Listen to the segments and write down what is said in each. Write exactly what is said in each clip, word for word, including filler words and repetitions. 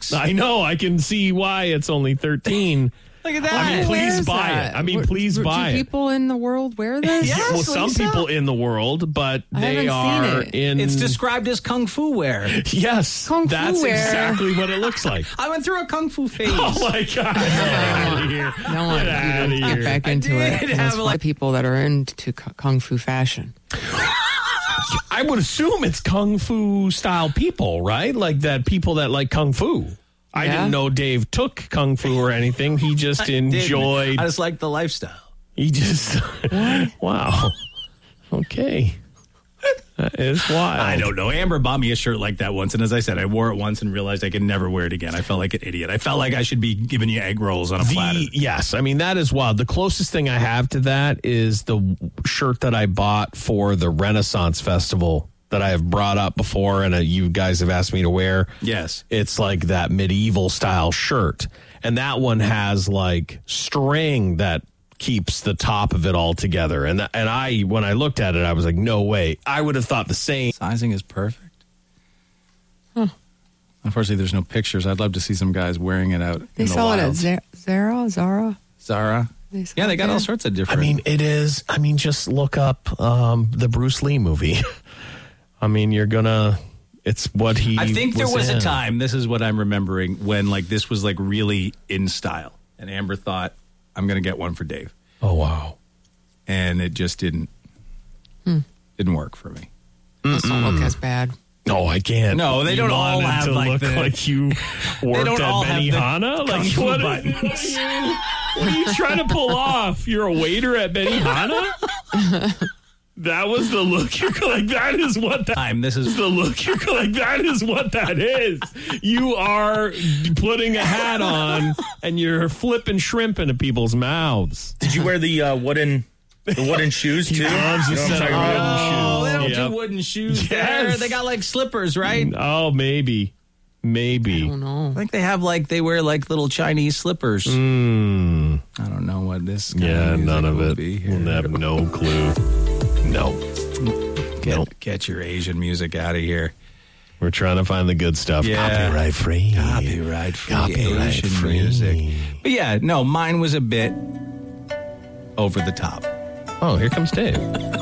I know. I can see why it's only thirteen. Look at that. I mean, Who please wears buy that? it. I mean, Wh- please do buy it. people in the world wear this? Yes, Well, some Lisa. people in the world, but I they haven't are seen it. in. It's described as kung fu wear. Yes, Kung fu that's wear. exactly what it looks like. I went through a kung fu phase. Oh my God! Get out of here! I don't want Get you outta to here. get back into did it. 'cause have, There's a lot like- of people that are into cu- kung fu fashion. I would assume it's kung fu style people, right? Like that people that like kung fu. I Yeah. didn't know Dave took kung fu or anything. He just enjoyed. I just like the lifestyle. He just. Wow. Okay. That is wild. I don't know. Amber bought me a shirt like that once, and as I said, I wore it once and realized I could never wear it again. I felt like an idiot. I felt like I should be giving you egg rolls on a platter. The, yes, I mean that is wild. The closest thing I have to that is the shirt that I bought for the Renaissance Festival that I have brought up before, and uh, you guys have asked me to wear. Yes. It's like that medieval style shirt, and that one has like string that keeps the top of it all together. And and I, when I looked at it, I was like, no way. I would have thought the same. Sizing is perfect. Huh. Unfortunately, there's no pictures. I'd love to see some guys wearing it out They in the sell it at wild. Za- Zara, Zara. Zara. They sell Yeah, they it got there. all sorts of I different. mean, it is. I mean, just look up um, the Bruce Lee movie. I mean, you're gonna. It's what he. I think there was in. a time, this is what I'm remembering, when like this was like really in style. And Amber thought, I'm going to get one for Dave. Oh wow! And it just didn't didn't work for me. Those don't look as bad. No, I can't. No, they You don't all wanted have, to like, look the- like you worked don't at all have the Benihana. kung Like fu what, buttons. what, are you, what are you trying to pull off? You're a waiter at Benihana. That was the look. You're like that is what that. Time. This is The look. You're like that is what that is. You are putting a hat on and you're flipping shrimp into people's mouths. Did you wear the uh, wooden the wooden shoes too? He loves a You know what I'm set of talking wooden about? Oh, they don't shoes. Yep. do wooden shoes Yes. there. They got like slippers, right? Oh, maybe, maybe. I don't know. I think they have like they wear like little Chinese slippers. Mm, I don't know what this. Kind yeah, of music none of will it. Be here. We'll have no clue. No, Get, Nope. get your Asian music out of here. we're trying to find the good stuff. Yeah. Copyright free. Copyright free Copyright Asian free. music. But yeah, no, mine was a bit over the top. Oh, here comes Dave.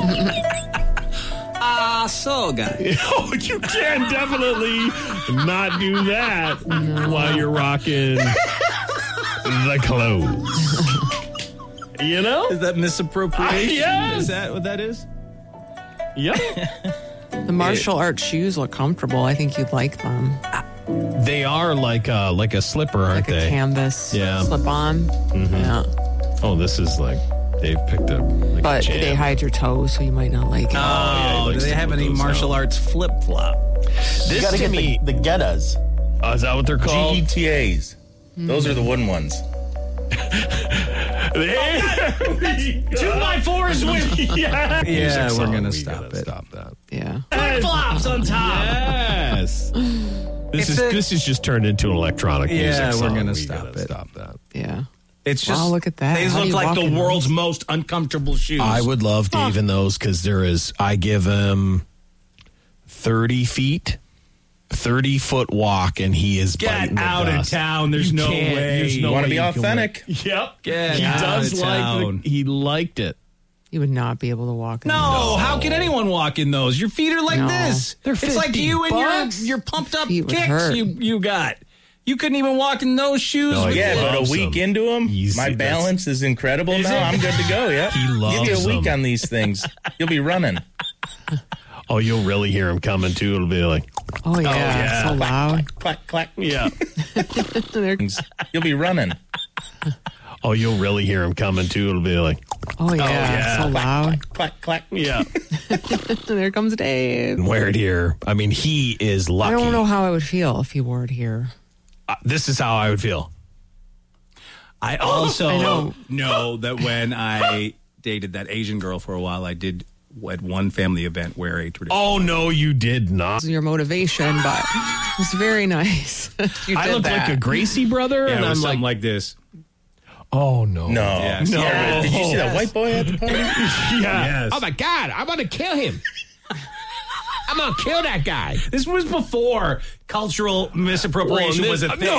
Ah, so guys. Oh, you can definitely not do that while you're rocking the clothes. You know? Is that misappropriation? Yes. Is that what that is? Yep. The martial arts shoes look comfortable. I think you'd like them. They are like uh, like a slipper, aren't Like a they? canvas Yeah. slip on. Yeah. Oh, this is like Dave picked up. Like But a jam. they hide your toes, so you might not like it. yeah, he Oh, do likes they to have put any those martial out. arts flip flop? This You got to to get me. the, the Gettas, Oh, is that what they're called? G E T As. Those are the wooden ones. Two by fours with yeah. Yeah, we're gonna We stop gotta it. Stop that. Yeah. Flip flops on top. Yes. This It's is a- this is just turned into an electronic Yeah, music we're song. gonna We stop gotta it. Stop that. Yeah. It's just Wow, look at that. These How do look you like walk the in world's those? most uncomfortable shoes. I would love Dave in those because there is. I give him thirty feet, thirty foot walk, and he is Get biting the out of dust. town. There's You no can't. way. There's no You wanna way be you can authentic? win. Yep. Get he out does of like. town. The, he liked it. You would not be able to walk in No, those. how can anyone walk in those? Your feet are like No. this. They're it's like fifty you and bucks. your your pumped up Feet would kicks hurt. you you got. You couldn't even walk in those shoes. No, with he Yeah, it. but a loves week them. into them, Easy, my that's- balance is incredible Is now. it? I'm good to go, yeah. He loves Give you a week them. on these things. You'll be running. Oh, you'll really hear him coming too. It'll be like, Oh, yeah. yeah. So loud. Clack, clack. yeah. They're- You'll be running. Oh, you'll really hear him coming too. It'll be like, Oh, yeah. yeah. So loud. Clack, clack. yeah. There comes Dave. And wear it here. I mean, he is I lucky. don't know how I would feel if he wore it here. Uh, this is how I would feel. I also I know. know that when I dated that Asian girl for a while, I did at one family event wear a traditional. Oh no, you did not. This is your motivation, but it's very nice. you I did look that. like a Gracie brother, yeah, and it was I'm something like, like this. oh no, No. Yes. no. Yeah, did you see that white boy at the party? Yeah. Yes. Oh my God, I'm gonna kill him. I'm gonna kill that guy. This was before cultural misappropriation Well, was a this- thing. no,